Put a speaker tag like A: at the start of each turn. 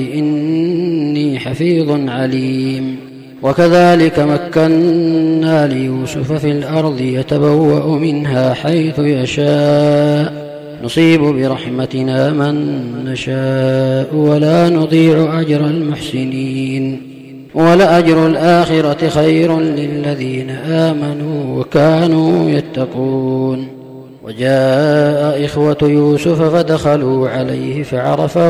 A: إني حفيظ عليم. وكذلك مكنا ليوسف في الأرض يتبوأ منها حيث يشاء نصيب برحمتنا من نشاء ولا نضيع أجر المحسنين ولأجر الآخرة خير للذين آمنوا وكانوا يتقون. وجاء إخوة يوسف فدخلوا عليه فعرفهم